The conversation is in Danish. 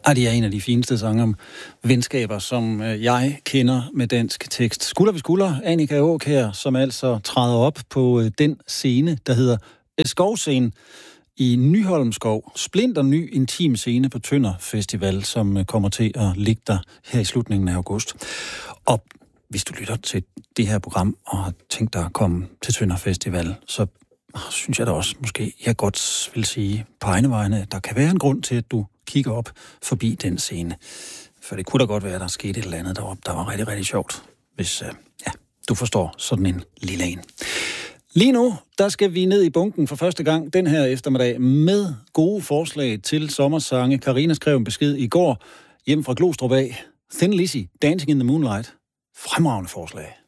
Det er en af de fineste sange om venskaber, som jeg kender med dansk tekst. Skulder ved skulder, Annika Aakjær, som altså træder op på den scene, der hedder Skovscene i Nyholm Skov. Splinter ny intim scene på Tønder Festival, som kommer til at ligge der her i slutningen af august. Og hvis du lytter til det her program og har tænkt dig at komme til Tønder Festival, så synes jeg da også, måske jeg godt vil sige på egne vegne, at der kan være en grund til, at du kigger op forbi den scene. For det kunne da godt være, at der skete et eller andet deroppe, der var rigtig, rigtig sjovt, hvis du forstår sådan en lille en. Lige nu, der skal vi ned i bunken for første gang den her eftermiddag med gode forslag til sommersange. Karina skrev en besked i går hjem fra Glostrup af. Thin Lizzy, Dancing in the Moonlight. Fremragende forslag.